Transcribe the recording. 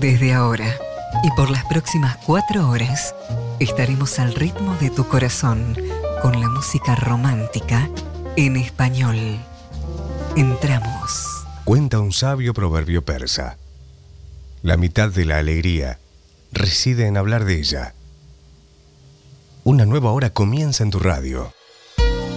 Desde ahora y por las próximas 4 horas estaremos al ritmo de tu corazón con la música romántica en español. Entramos. Cuenta un sabio proverbio persa: la mitad de la alegría reside en hablar de ella. Una nueva hora comienza en tu radio.